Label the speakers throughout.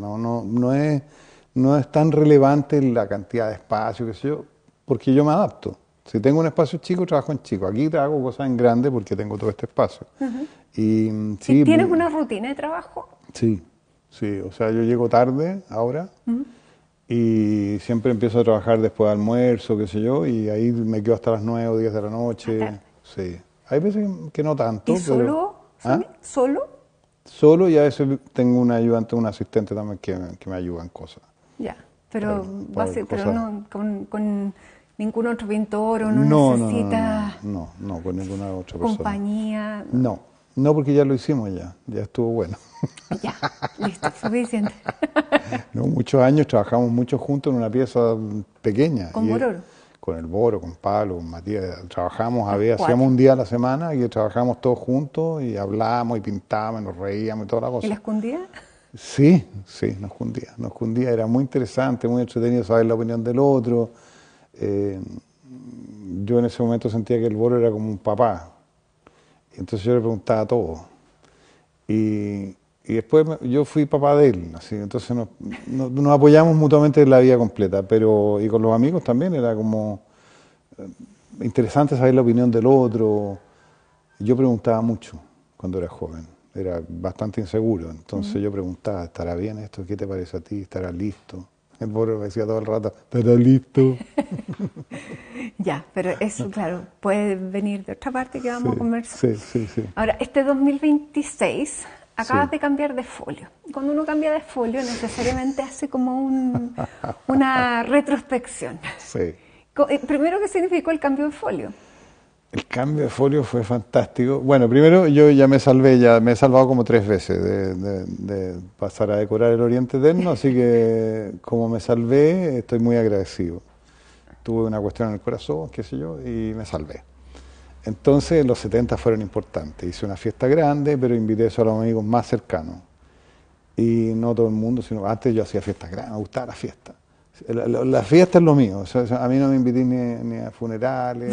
Speaker 1: no es tan relevante la cantidad de espacio, qué sé yo, porque yo me adapto. Si tengo un espacio chico, trabajo en chico. Aquí hago cosas en grande porque tengo todo este espacio. Y sí,
Speaker 2: ¿Y tienes una rutina de trabajo?
Speaker 1: sí, sí, o sea, yo llego tarde ahora y siempre empiezo a trabajar después de almuerzo, qué sé yo, y ahí me quedo hasta las 9 o 10 de la noche. Sí. Hay veces que no tanto,
Speaker 2: ¿Y
Speaker 1: pero
Speaker 2: solo,
Speaker 1: ¿ah?
Speaker 2: Sammy? ¿Solo?
Speaker 1: Solo, y a veces tengo un ayudante, un asistente también que me ayuda en cosas.
Speaker 2: Ya, pero, pero
Speaker 1: Cosas.
Speaker 2: no con ningún otro pintor o no
Speaker 1: No, no, no, no,
Speaker 2: necesitas
Speaker 1: no, con ninguna otra persona.
Speaker 2: compañía.
Speaker 1: No, no porque ya lo hicimos ya estuvo bueno.
Speaker 2: Ya, listo, suficiente.
Speaker 1: No, muchos años trabajamos mucho juntos en una pieza pequeña.
Speaker 2: Con Bororo.
Speaker 1: Con el Boro, con Pablo, con Matías. Trabajamos,
Speaker 2: Los
Speaker 1: hacíamos
Speaker 2: cuatro.
Speaker 1: un día a la semana y trabajábamos todos juntos y hablábamos y pintábamos, nos reíamos y toda la
Speaker 2: ¿Y
Speaker 1: cosa.
Speaker 2: la escondía?
Speaker 1: Sí, sí, nos fundía. Era muy interesante, muy entretenido saber la opinión del otro. Yo en ese momento sentía que el Boro era como un papá. Entonces yo le preguntaba todo. Y después yo fui papá de él, así, entonces nos apoyamos mutuamente en la vida completa, y con los amigos también era como interesante saber la opinión del otro. Yo preguntaba mucho cuando era joven, era bastante inseguro, entonces yo preguntaba, ¿estará bien esto? ¿Qué te parece a ti? ¿Estará listo? El pobre me decía todo el rato, ¿estará listo?
Speaker 2: Ya, pero eso, claro, puede venir de otra parte que vamos a conversar.
Speaker 1: Sí.
Speaker 2: Ahora, este 2026 acabas
Speaker 1: Sí.
Speaker 2: de cambiar de folio. Cuando uno cambia de folio, necesariamente hace como una retrospección.
Speaker 1: Sí.
Speaker 2: Primero, ¿qué significó el cambio de folio?
Speaker 1: El cambio de folio fue fantástico. Bueno, primero yo ya me he salvado como 3 veces de pasar a decorar el Oriente Eterno, así que como me salvé, estoy muy agradecido. Tuve una cuestión en el corazón, qué sé yo, y me salvé. Entonces los 70 fueron importantes. Hice una fiesta grande, pero invité solo a los amigos más cercanos. Y no todo el mundo, sino antes yo hacía fiestas grandes, me gustaba la fiesta. La fiesta es lo mío, o sea, a mí no me invité ni a funerales,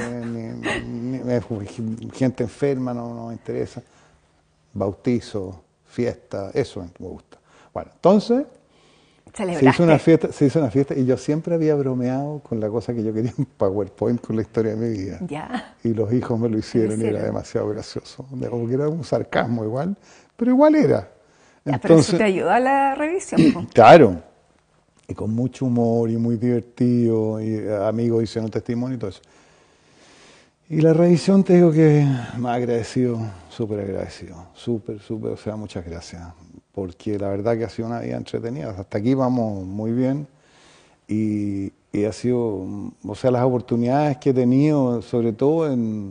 Speaker 1: ni gente enferma, no me interesa. Bautizo, fiesta, eso me gusta. Bueno, entonces se hizo una fiesta y yo siempre había bromeado con la cosa que yo quería un PowerPoint con la historia de mi vida.
Speaker 2: Ya.
Speaker 1: Y los hijos me lo hicieron y era demasiado gracioso. Como que era un sarcasmo igual, pero igual era.
Speaker 2: Ya, pero eso te ayudó a la revisión.
Speaker 1: Claro. Y con mucho humor y muy divertido, y amigos diciendo testimonio y todo eso. Y la revisión te digo que más agradecido, súper agradecido, súper, o sea, muchas gracias, porque la verdad que ha sido una vida entretenida, hasta aquí vamos muy bien, y ha sido, o sea, las oportunidades que he tenido, sobre todo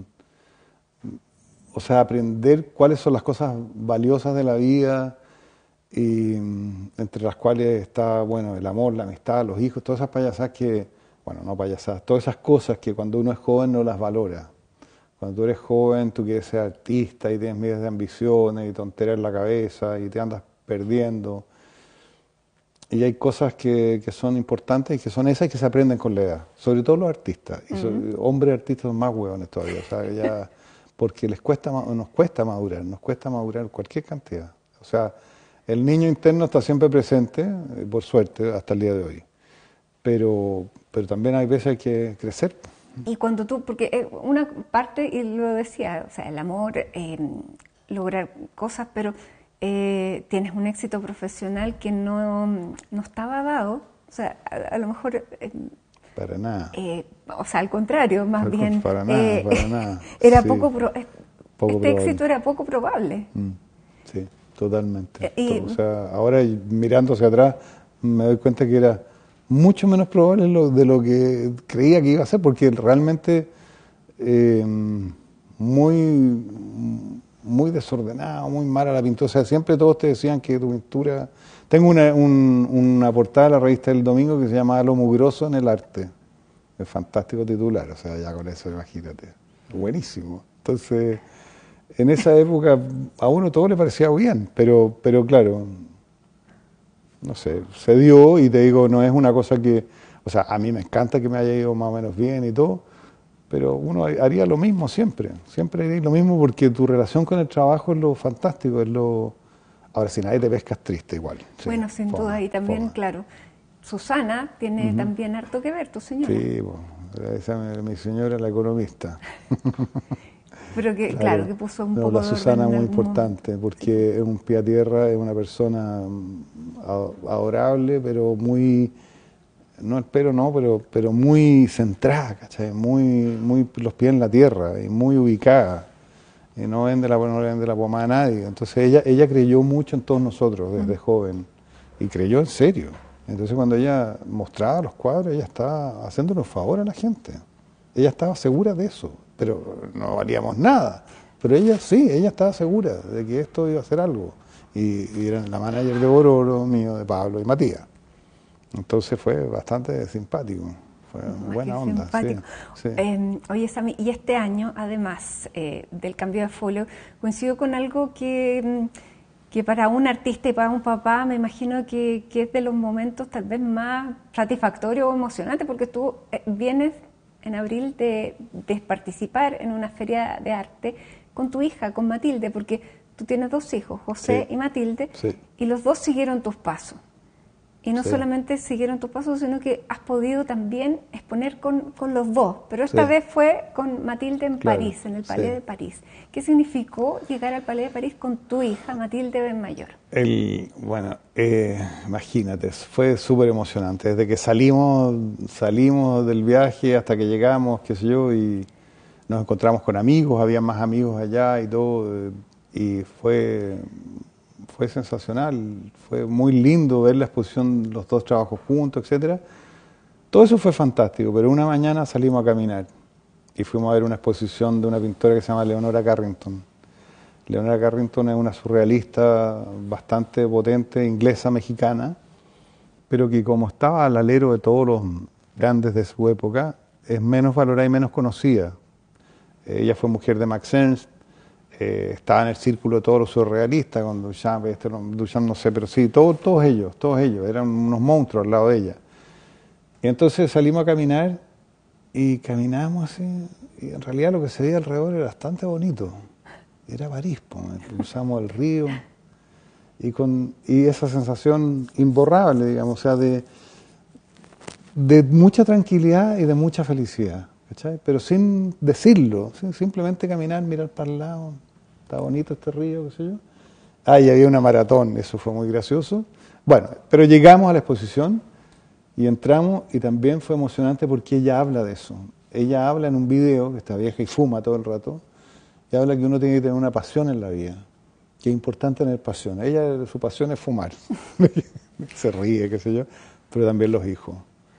Speaker 1: o sea, aprender cuáles son las cosas valiosas de la vida, y entre las cuales está, bueno, el amor, la amistad, los hijos, todas esas payasadas que, bueno, no payasadas, todas esas cosas que cuando uno es joven no las valora. Cuando tú eres joven, tú quieres ser artista y tienes miles de ambiciones y tonteras en la cabeza y te andas perdiendo. Y hay cosas que son importantes y que son esas que se aprenden con la edad, sobre todo los artistas. Y hombres artistas son más huevones todavía, o sea, ya, porque nos cuesta madurar cualquier cantidad. O sea, el niño interno está siempre presente, por suerte, hasta el día de hoy. Pero también hay veces hay que crecer.
Speaker 2: Y cuando porque una parte, y lo decía, o sea, el amor, lograr cosas, pero tienes un éxito profesional que no estaba dado, o sea, a lo mejor...
Speaker 1: para nada.
Speaker 2: O sea, al contrario, más bien...
Speaker 1: Para nada.
Speaker 2: Era
Speaker 1: sí,
Speaker 2: este éxito era poco probable.
Speaker 1: Sí. Totalmente.
Speaker 2: Y,
Speaker 1: o sea, ahora mirando hacia atrás me doy cuenta que era mucho menos probable de lo que creía que iba a ser, porque realmente muy desordenado, muy mala la pintura. O sea, siempre todos te decían que tu pintura... Tengo una portada de la revista del Domingo que se llama Lo mugroso en el arte. Es fantástico titular, o sea, ya con eso imagínate. Buenísimo. Entonces... En esa época a uno todo le parecía bien, pero claro, no sé, se dio y te digo, no es una cosa que, o sea, a mí me encanta que me haya ido más o menos bien y todo, pero uno haría lo mismo siempre haría lo mismo porque tu relación con el trabajo es lo fantástico, Ahora, si nadie te pesca es triste igual. Sí,
Speaker 2: Bueno, sin duda, y también, claro, Susana tiene también harto que ver, tu señora.
Speaker 1: Sí, esa mi señora la economista.
Speaker 2: Pero que, claro, que puso un
Speaker 1: No,
Speaker 2: poco
Speaker 1: la
Speaker 2: de
Speaker 1: Susana
Speaker 2: orden en
Speaker 1: muy
Speaker 2: algún momento.
Speaker 1: importante porque es un pie a tierra, es una persona adorable, pero muy, no espero no, pero muy centrada, ¿cachai? Muy los pies en la tierra y muy ubicada. Y no le vende la pomada a nadie. Entonces ella creyó mucho en todos nosotros desde joven y creyó en serio. Entonces cuando ella mostraba los cuadros, ella estaba haciéndonos favor a la gente. Ella estaba segura de eso, pero no valíamos nada. Pero ella sí, ella estaba segura de que esto iba a ser algo. Y era la manager de Bororo, mío, de Pablo y Matías. Entonces fue bastante simpático. Fue buena onda, sí. Sí.
Speaker 2: Oye, Sammy, y este año, además del cambio de folio, coincido con algo que para un artista y para un papá me imagino que es de los momentos tal vez más satisfactorios o emocionantes, porque tú vienes en abril de participar en una feria de arte con tu hija, con Matilde, porque tú tienes 2 hijos, José y Matilde, y los 2 siguieron tus pasos. Y no solamente siguieron tus pasos, sino que has podido también exponer con los 2. Pero esta vez fue con Matilde en París, en el Palais de París. ¿Qué significó llegar al Palais de París con tu hija, Matilde Benmayor?
Speaker 1: Bueno, imagínate, fue súper emocionante. Desde que salimos del viaje hasta que llegamos, qué sé yo, y nos encontramos con amigos, había más amigos allá y todo, y fue sensacional, fue muy lindo ver la exposición, los 2 trabajos juntos, etcétera. Todo eso fue fantástico, pero una mañana salimos a caminar y fuimos a ver una exposición de una pintora que se llama Leonora Carrington. Leonora Carrington es una surrealista bastante potente, inglesa, mexicana, pero que como estaba al alero de todos los grandes de su época, es menos valorada y menos conocida. Ella fue mujer de Max Ernst, estaba en el círculo de todos los surrealistas, con Duchamp, Duchamp no sé, pero sí, todos ellos, eran unos monstruos al lado de ella. Y entonces salimos a caminar y caminamos así, y en realidad lo que se veía alrededor era bastante bonito. Era París, cruzamos el río, y esa sensación imborrable, digamos, o sea, de mucha tranquilidad y de mucha felicidad, ¿cachai? Pero sin decirlo, simplemente caminar, mirar para el lado, está bonito este río, qué sé yo. Y había una maratón, eso fue muy gracioso. Bueno, pero llegamos a la exposición y entramos y también fue emocionante porque ella habla de eso. Ella habla en un video, que está vieja y fuma todo el rato, y habla que uno tiene que tener una pasión en la vida, que es importante tener pasión. Ella, su pasión es fumar. Se ríe, qué sé yo, pero también los hijos.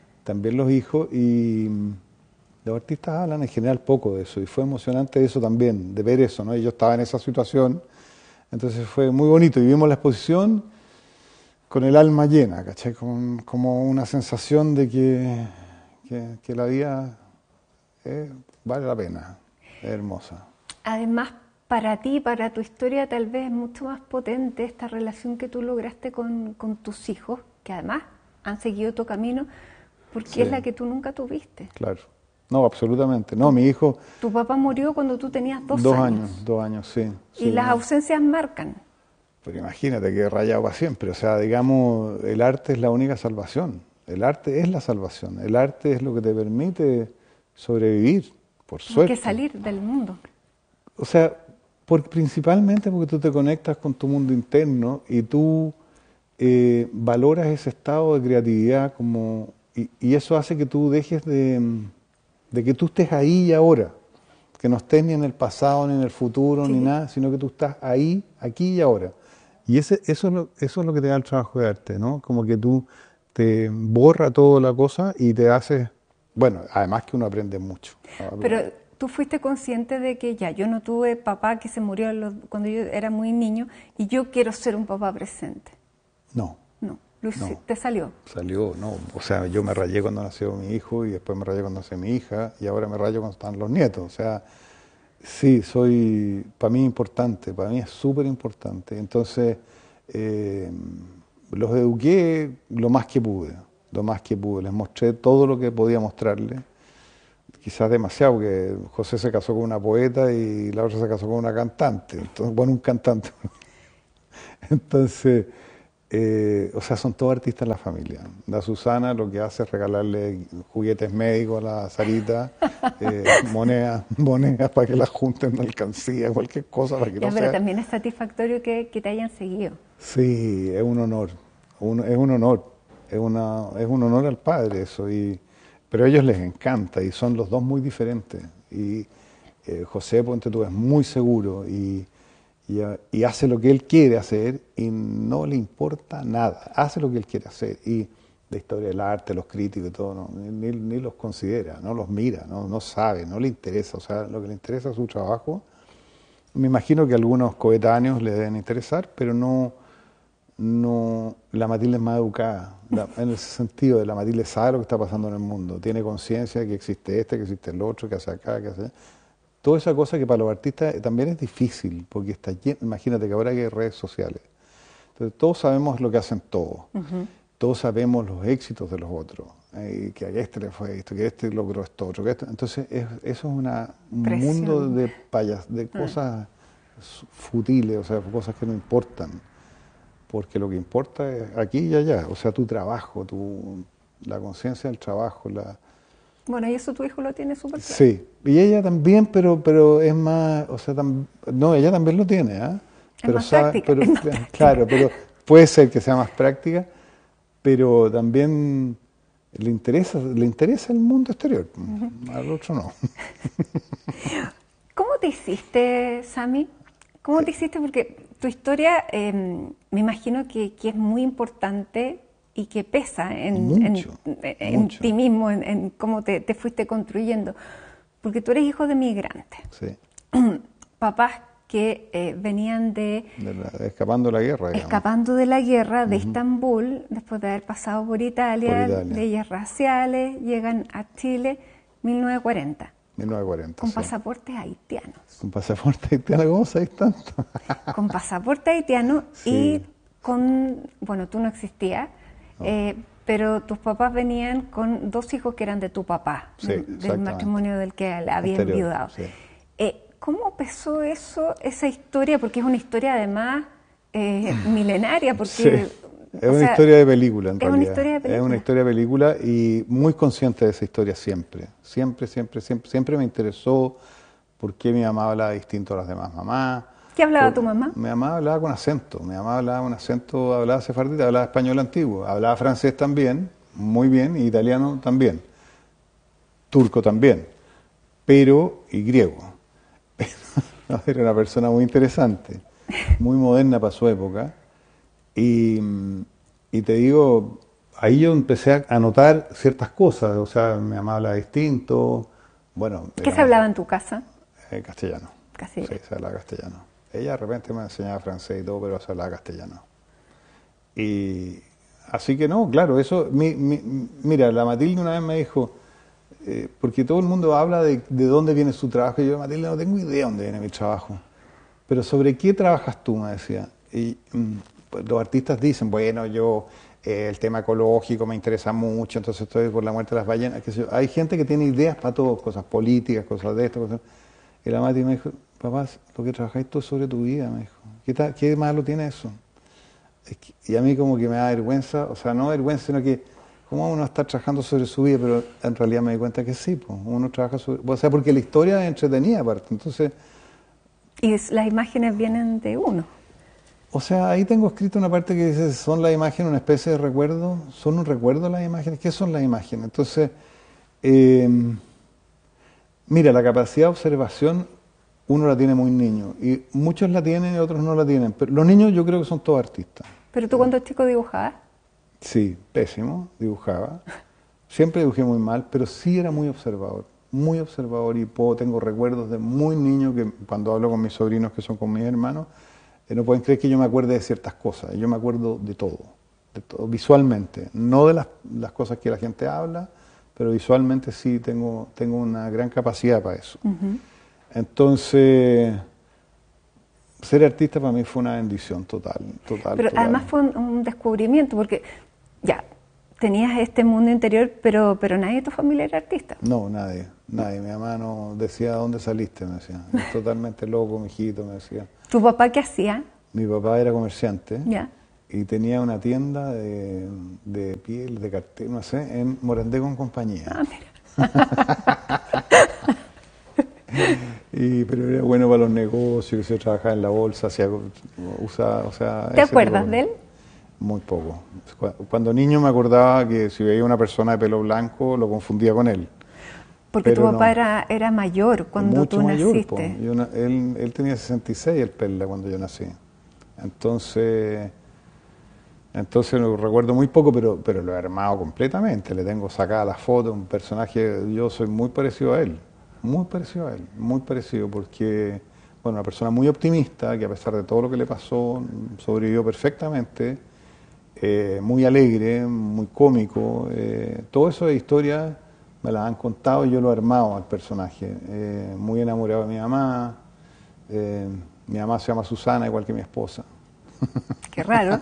Speaker 1: Y los artistas hablan en general poco de eso, y fue emocionante eso también, de ver eso, ¿no? Y yo estaba en esa situación, entonces fue muy bonito, y vimos la exposición con el alma llena, ¿cachai? Como una sensación de que la vida vale la pena, es hermosa.
Speaker 2: Además, para ti, para tu historia, tal vez es mucho más potente esta relación que tú lograste con tus hijos, que además han seguido tu camino, porque es la que tú nunca tuviste.
Speaker 1: Claro. No, absolutamente. No, mi hijo...
Speaker 2: Tu papá murió cuando tú tenías 2 años.
Speaker 1: 2 años, sí.
Speaker 2: Y las ausencias marcan.
Speaker 1: Pero imagínate que rayado para siempre. O sea, digamos, el arte es la única salvación. El arte es la salvación. El arte es lo que te permite sobrevivir, por suerte.
Speaker 2: Hay que salir del mundo.
Speaker 1: O sea, principalmente porque tú te conectas con tu mundo interno y tú valoras ese estado de creatividad y eso hace que tú dejes de que tú estés ahí y ahora, que no estés ni en el pasado, ni en el futuro, ni nada, sino que tú estás ahí, aquí y ahora. Y eso es lo que te da el trabajo de arte, ¿no? Como que tú te borra toda la cosa y te haces, bueno, además que uno aprende mucho.
Speaker 2: Pero tú fuiste consciente de que yo no tuve papá que se murió cuando yo era muy niño y yo quiero ser un papá presente.
Speaker 1: No.
Speaker 2: ¿Te salió?
Speaker 1: Salió, no. O sea, yo me rayé cuando nació mi hijo y después me rayé cuando nació mi hija y ahora me rayo cuando están los nietos. O sea, sí, para mí importante, para mí es súper importante. Entonces, los eduqué lo más que pude. Les mostré todo lo que podía mostrarles. Quizás demasiado, porque José se casó con una poeta y la otra se casó con una cantante. Entonces, bueno, un cantante. Entonces, o sea, son todos artistas en la familia. La Susana lo que hace es regalarle juguetes médicos a la Sarita, monedas para que las junten en alcancía, cualquier cosa para que
Speaker 2: Ya,
Speaker 1: no
Speaker 2: pero
Speaker 1: sea...
Speaker 2: también es satisfactorio que te hayan seguido.
Speaker 1: Sí, es un honor, es un honor, es un honor al padre eso, pero a ellos les encanta y son los dos muy diferentes. Y José, ponte tú, es muy seguro y hace lo que él quiere hacer y no le importa nada, hace lo que él quiere hacer. Y la historia del arte, los críticos y todo, no, ni los considera, no los mira, no sabe, no le interesa, o sea, lo que le interesa es su trabajo. Me imagino que a algunos coetáneos le deben interesar, pero no, la Matilde es más educada, en ese sentido, de la Matilde sabe lo que está pasando en el mundo, tiene conciencia de que existe este, que existe el otro, que hace acá, que hace allá. Toda esa cosa que para los artistas también es difícil, porque está lleno, imagínate que ahora hay redes sociales. Entonces todos sabemos lo que hacen todos, todos sabemos los éxitos de los otros, que a este le fue esto, que este logró esto, otro, que esto. Entonces eso es un mundo de cosas futiles, o sea, cosas que no importan, porque lo que importa es aquí y allá, o sea, tu trabajo, la conciencia del trabajo,
Speaker 2: Bueno, y eso tu hijo lo tiene súper claro.
Speaker 1: Sí, y ella también, pero es más, o sea, no, ella también lo tiene, ¿ah? Pero
Speaker 2: más práctica, es más práctica.
Speaker 1: Claro, pero puede ser que sea más práctica, pero también le interesa el mundo exterior, al otro no.
Speaker 2: ¿Cómo te hiciste, Sami? ¿Cómo te hiciste? Porque tu historia me imagino que es muy importante y que pesa en ti mismo, en cómo te fuiste construyendo. Porque tú eres hijo de migrantes.
Speaker 1: Sí.
Speaker 2: Papás que venían
Speaker 1: escapando de la guerra, digamos.
Speaker 2: Escapando de la guerra de Estambul, después de haber pasado por Italia, leyes raciales, llegan a Chile 1940.
Speaker 1: 1940,
Speaker 2: con pasaportes haitianos.
Speaker 1: ¿Con pasaporte haitiano? ¿Cómo sabes tanto?
Speaker 2: Con pasaporte haitiano y con... Bueno, tú no existías, pero tus papás venían con 2 hijos que eran de tu papá, del matrimonio del que había enviudado. Sí. ¿Cómo empezó esa historia? Porque es una historia además milenaria, porque...
Speaker 1: Es una historia de película, en realidad.
Speaker 2: Una historia de película.
Speaker 1: Es una historia de película y muy consciente de esa historia siempre. Siempre me interesó por qué mi mamá hablaba distinto a las demás mamás.
Speaker 2: ¿Qué hablaba tu mamá?
Speaker 1: Mi mamá hablaba con acento. Mi mamá hablaba con acento, hablaba sefardita, hablaba español antiguo. Hablaba francés también, muy bien, y italiano también. Turco también, y griego. Era una persona muy interesante, muy moderna para su época. Y te digo, ahí yo empecé a notar ciertas cosas, o sea, mi mamá hablaba distinto, bueno...
Speaker 2: ¿Qué se hablaba en tu casa?
Speaker 1: Castellano.
Speaker 2: Sí,
Speaker 1: se hablaba castellano. Ella de repente me enseñaba francés y todo, pero se hablaba castellano. Y así que no, claro, eso... mira, la Matilde una vez me dijo, porque todo el mundo habla de dónde viene su trabajo, y yo, Matilde, no tengo idea de dónde viene mi trabajo. Pero ¿sobre qué trabajas tú?, me decía. Y... los artistas dicen, bueno, yo el tema ecológico me interesa mucho, entonces estoy por la muerte de las ballenas. Hay gente que tiene ideas para todo, cosas políticas, cosas de esto, cosas. Y la Mati me dijo, papá, lo que trabajáis tú es sobre tu vida, me dijo. ¿Qué malo tiene eso? Y a mí como que me da vergüenza, o sea, no vergüenza, sino que cómo uno está trabajando sobre su vida, pero en realidad me di cuenta que sí, pues, uno trabaja sobre... O sea, porque la historia es entretenida aparte, entonces...
Speaker 2: Y las imágenes vienen de uno.
Speaker 1: O sea, ahí tengo escrito una parte que dice, son las imágenes una especie de recuerdo, son un recuerdo las imágenes, ¿qué son las imágenes? Entonces, mira, la capacidad de observación uno la tiene muy niño, y muchos la tienen y otros no la tienen, pero los niños yo creo que son todos artistas.
Speaker 2: ¿Pero tú cuando chico dibujabas?
Speaker 1: Sí, pésimo, dibujaba, siempre dibujé muy mal, pero sí era muy observador y tengo recuerdos de muy niño que cuando hablo con mis sobrinos que son con mis hermanos, no pueden creer que yo me acuerde de ciertas cosas. Yo me acuerdo de todo, visualmente. No de las cosas que la gente habla, pero visualmente sí tengo una gran capacidad para eso. Entonces, ser artista para mí fue una bendición total.
Speaker 2: Pero además fue un descubrimiento, porque ya, tenías este mundo interior, pero nadie de tu familia era artista.
Speaker 1: No, nadie. Mi mamá no decía, ¿dónde saliste? Me decía. Es totalmente loco, mijito, me decía.
Speaker 2: ¿Tu papá qué hacía?
Speaker 1: Mi papá era comerciante
Speaker 2: Ya.
Speaker 1: y tenía una tienda de piel, de cartel, no sé, en Morandé con compañía.
Speaker 2: Ah, mira.
Speaker 1: Pero era bueno para los negocios, que se trabajaba en la bolsa, usaba, o sea,
Speaker 2: ¿Te
Speaker 1: ese
Speaker 2: acuerdas
Speaker 1: tipo
Speaker 2: de él?
Speaker 1: muy poco. Cuando niño me acordaba que si veía una persona de pelo blanco lo confundía con él,
Speaker 2: Porque tu
Speaker 1: pero
Speaker 2: papá
Speaker 1: no,
Speaker 2: era mayor cuando
Speaker 1: mucho
Speaker 2: tú
Speaker 1: mayor. Po.
Speaker 2: naciste.
Speaker 1: Él tenía 66, el Perla, cuando yo nací. Entonces lo recuerdo muy poco, pero lo he armado completamente. Le tengo sacada la foto, un personaje, yo soy muy parecido a él, muy parecido a él, muy parecido, porque, bueno, una persona muy optimista, que a pesar de todo lo que le pasó, sobrevivió perfectamente, muy alegre, muy cómico, todo eso de historia me las han contado y yo lo he armado al personaje. Muy enamorado de mi mamá se llama Susana, igual que mi esposa.
Speaker 2: Qué raro.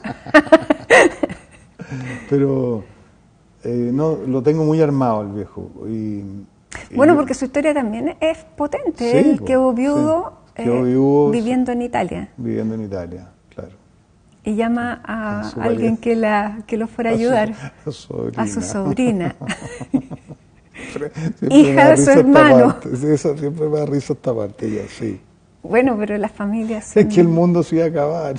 Speaker 1: Pero no, lo tengo muy armado el viejo.
Speaker 2: Bueno,
Speaker 1: Yo,
Speaker 2: porque su historia también es potente.
Speaker 1: sí,
Speaker 2: Él
Speaker 1: po,
Speaker 2: quedó
Speaker 1: sí.
Speaker 2: viudo,
Speaker 1: Quedó viudo
Speaker 2: viviendo en Italia.
Speaker 1: viviendo en Italia, claro.
Speaker 2: Y llama
Speaker 1: Con
Speaker 2: a
Speaker 1: su
Speaker 2: alguien que lo fuera a ayudar,
Speaker 1: sobrina.
Speaker 2: a su sobrina,
Speaker 1: Siempre me
Speaker 2: hija
Speaker 1: da
Speaker 2: de su
Speaker 1: risa esta
Speaker 2: hermano.
Speaker 1: parte. Sí, eso siempre me da risa esta parte, ya, sí.
Speaker 2: Bueno, pero las familias
Speaker 1: Es que el
Speaker 2: son...
Speaker 1: mundo se iba a acabar.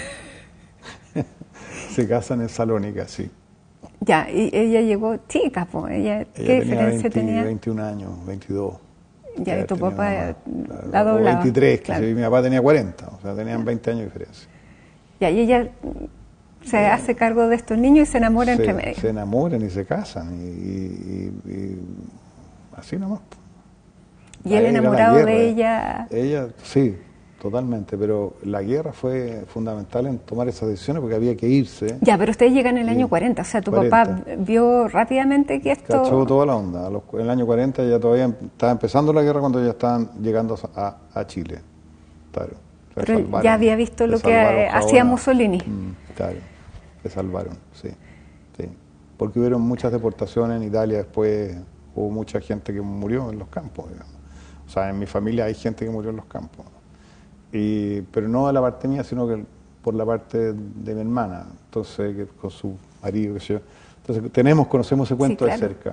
Speaker 1: Se casan en Salónica, sí.
Speaker 2: Ya, y ella llegó chica, pues.
Speaker 1: Ella
Speaker 2: ¿Qué
Speaker 1: tenía
Speaker 2: diferencia tenía?
Speaker 1: 21 años, 22.
Speaker 2: Ya, y tu
Speaker 1: Tenía
Speaker 2: papá
Speaker 1: mamá,
Speaker 2: la
Speaker 1: claro. O
Speaker 2: doblaba.
Speaker 1: 23, que
Speaker 2: Claro.
Speaker 1: mi papá tenía 40, o sea, tenían 20 años de diferencia.
Speaker 2: Ya, y ella se hace cargo de estos niños y se enamora entre medio.
Speaker 1: Se enamoran y se casan, y así nomás.
Speaker 2: Y él
Speaker 1: Ahí era la
Speaker 2: enamorado
Speaker 1: guerra.
Speaker 2: de ella.
Speaker 1: Ella, sí, totalmente, pero la guerra fue fundamental en tomar esas decisiones porque había que irse.
Speaker 2: Ya, pero ustedes llegan en el
Speaker 1: Sí,
Speaker 2: año 40, o sea, tu
Speaker 1: 40.
Speaker 2: papá vio rápidamente que
Speaker 1: Cachó
Speaker 2: esto...
Speaker 1: toda la onda. En el año 40 ya todavía estaba empezando la guerra cuando ya estaban llegando a Chile. Claro. Se
Speaker 2: Pero él
Speaker 1: salvaron.
Speaker 2: ya había visto
Speaker 1: Se
Speaker 2: lo que
Speaker 1: salvaron
Speaker 2: hacía
Speaker 1: ahora.
Speaker 2: Mussolini.
Speaker 1: Claro, se salvaron, sí, sí. Porque hubieron muchas deportaciones en Italia, después hubo mucha gente que murió en los campos, digamos. O sea, en mi familia hay gente que murió en los campos. Pero no de la parte mía, sino que por la parte de mi hermana, entonces, que con su marido, qué sé yo. Entonces, conocemos ese cuento
Speaker 2: Sí, claro.
Speaker 1: de cerca.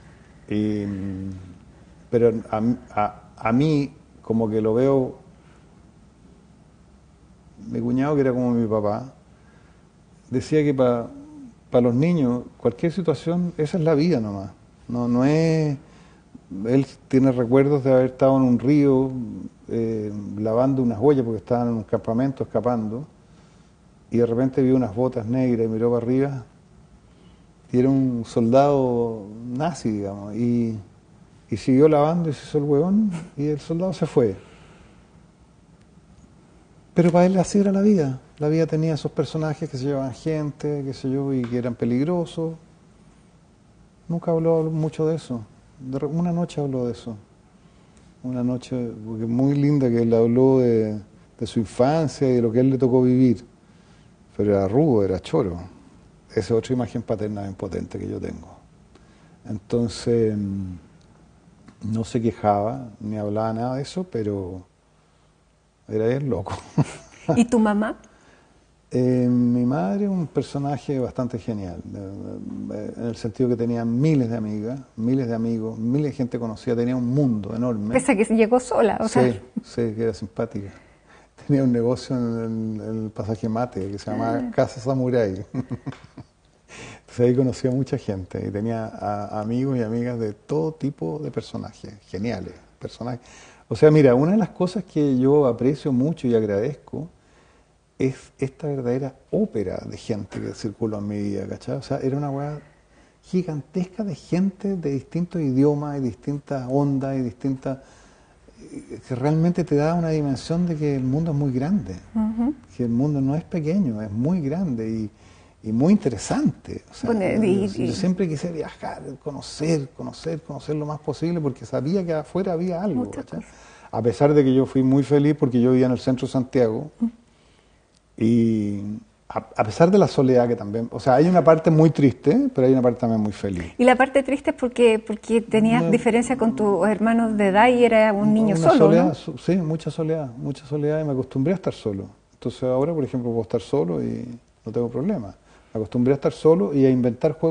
Speaker 1: Pero a mí, como que lo veo, mi cuñado, que era como mi papá, decía que para los niños, cualquier situación, esa es la vida nomás. No es... Él tiene recuerdos de haber estado en un río lavando unas ollas porque estaban en un campamento escapando y de repente vio unas botas negras y miró para arriba y era un soldado nazi, digamos, y siguió lavando y se hizo el huevón y el soldado se fue. Pero para él así era la vida. La vida tenía esos personajes que se llevaban gente, qué sé yo, y que eran peligrosos. Nunca habló mucho de eso. Una noche habló de eso. Una noche porque muy linda, que él habló de su infancia y de lo que a él le tocó vivir. Pero era rudo, era choro. Esa es otra imagen paterna bien potente que yo tengo. Entonces, no se quejaba ni hablaba nada de eso, pero era bien loco.
Speaker 2: ¿Y tu mamá?
Speaker 1: Mi madre, un personaje bastante genial, en el sentido que tenía miles de amigas, miles de amigos, miles de gente conocida, tenía un mundo enorme.
Speaker 2: Pese a que llegó sola, o sea...
Speaker 1: Sí, que era simpática. Tenía un negocio en el pasaje Mate, que se llamaba Casa Samurai. Entonces ahí conocía a mucha gente y tenía amigos y amigas de todo tipo de personajes, geniales personajes. O sea, mira, una de las cosas que yo aprecio mucho y agradezco es esta verdadera ópera de gente que circuló en mi vida, ¿cachai? O sea, era una hueá gigantesca de gente de distintos idiomas y distintas ondas y distintas... que realmente te da una dimensión de que el mundo es muy grande, que el mundo no es pequeño, es muy grande y muy interesante. O sea,
Speaker 2: bueno,
Speaker 1: yo siempre quise viajar, conocer lo más posible porque sabía que afuera había algo, ¿cachai? A pesar de que yo fui muy feliz porque yo vivía en el centro de Santiago, y a pesar de la soledad que también, o sea, hay una parte muy triste, pero hay una parte también muy feliz.
Speaker 2: Y la parte triste es porque tenías diferencia con tus hermanos de edad y era un niño solo,
Speaker 1: soledad,
Speaker 2: ¿no?
Speaker 1: Sí, mucha soledad, y me acostumbré a estar solo. Entonces ahora, por ejemplo, puedo estar solo y no tengo problema. Me acostumbré a estar solo y a inventar juegos